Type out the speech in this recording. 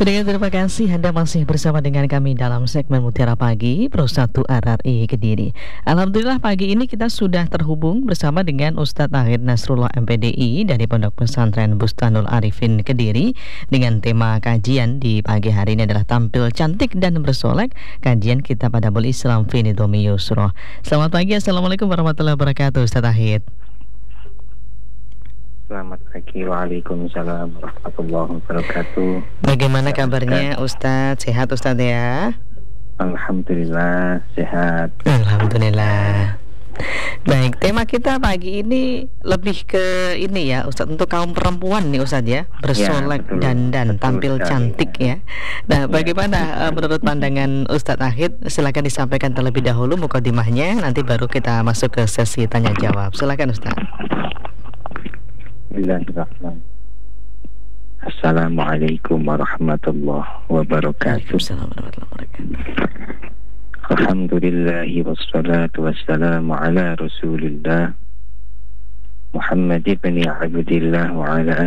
Pendengar, terima kasih Anda masih bersama dengan kami dalam segmen Mutiara Pagi Pro 1 RRI Kediri. Alhamdulillah pagi ini kita sudah terhubung bersama dengan Ustadz Ahid Nasrullah MPDI dari Pondok Pesantren Bustanul Arifin Kediri dengan tema kajian di pagi hari ini adalah tampil cantik dan bersolek, kajian Kitab Adabul Islam fi Nidhomi Yusroh. Selamat pagi, Assalamualaikum warahmatullahi wabarakatuh Ustadz Ahid. Selamat pagi, waalaikumsalam warahmatullahi wabarakatuh. Bagaimana kabarnya Ustadz? Sehat Ustadz ya? Alhamdulillah sehat. Alhamdulillah. Baik, tema kita pagi ini lebih ke ini ya Ustadz, untuk kaum perempuan nih Ustadz ya, bersolek, betul, dandan, betul tampil sekali. cantik ya. Nah, bagaimana menurut pandangan Ustadz Ahid? Silakan disampaikan terlebih dahulu mukadimahnya, nanti baru kita masuk ke sesi tanya jawab. Silakan Ustadz. Bismillahirrahmanirrahim. Assalamualaikum warahmatullahi wabarakatuh. Waalaikumsalam warahmatullahi wabarakatuh. Alhamdulillahi wassalatu wassalamu ala rasulillah Muhammad ibn Abdillah wa ala